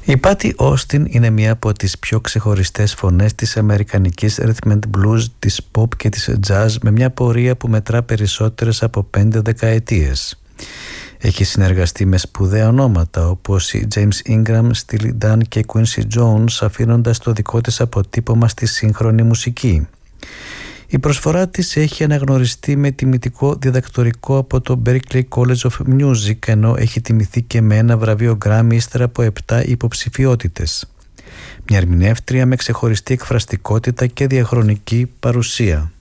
Η Patty Austin είναι μία από τις πιο ξεχωριστές φωνές της αμερικανικής rhythm and blues, της pop και της jazz, με μια πορεία που μετρά περισσότερες από 5 δεκαετίες. Έχει συνεργαστεί με σπουδαία ονόματα όπως η James Ingram, Steely Dan και Quincy Jones, αφήνοντας το δικό της αποτύπωμα στη σύγχρονη μουσική. Η προσφορά της έχει αναγνωριστεί με τιμητικό διδακτορικό από το Berklee College of Music, ενώ έχει τιμηθεί και με ένα βραβείο Grammy ύστερα από 7 υποψηφιότητες. Μια ερμηνεύτρια με ξεχωριστή εκφραστικότητα και διαχρονική παρουσία.